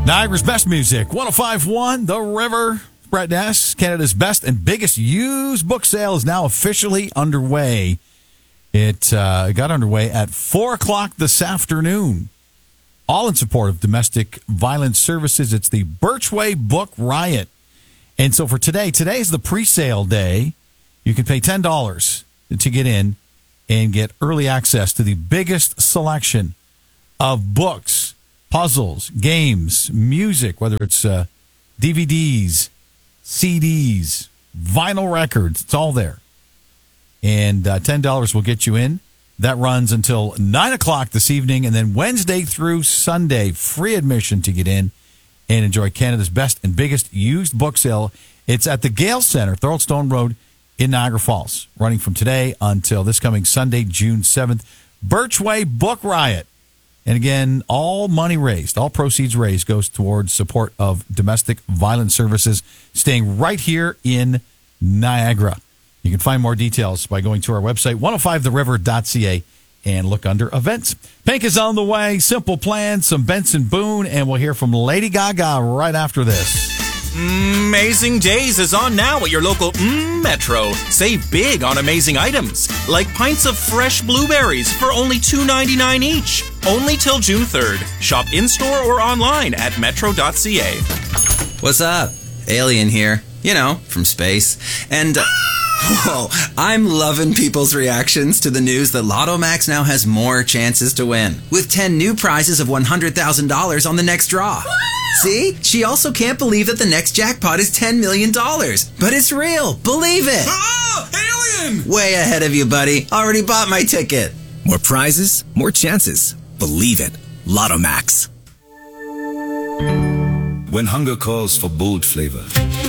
Niagara's best music, 105.1 The River. Brett Ness, Canada's best and biggest used book sale is now officially underway. It got underway at 4 o'clock this afternoon. All in support of domestic violence services. It's the Birchway Book Riot. And so for today is the pre-sale day. You can pay $10 to get in and get early access to the biggest selection of books, puzzles, games, music, whether it's DVDs, CDs, vinyl records. It's all there. And $10 will get you in. That runs until 9 o'clock this evening. And then Wednesday through Sunday, free admission to get in and enjoy Canada's best and biggest used book sale. It's at the Gale Center, Thorold Stone Road in Niagara Falls, running from today until this coming Sunday, June 7th. Birchway Book Riot. And again, all money raised, all proceeds raised goes towards support of domestic violence services staying right here in Niagara. You can find more details by going to our website, 105theriver.ca, and look under events. Pink is on the way, Simple Plan, some Benson Boone, and we'll hear from Lady Gaga right after this. Amazing Days is on now at your local Metro. Save big on amazing items, like pints of fresh blueberries for only $2.99 each. Only till June 3rd. Shop in-store or online at metro.ca. What's up? Alien here. You know, from space. And, whoa, I'm loving people's reactions to the news that Lotto Max now has more chances to win, with 10 new prizes of $100,000 on the next draw. See? She also can't believe that the next jackpot is $10 million. But it's real. Believe it. Alien! Way ahead of you, buddy. Already bought my ticket. More prizes, more chances. Believe it. Lotto Max. When hunger calls for bold flavor,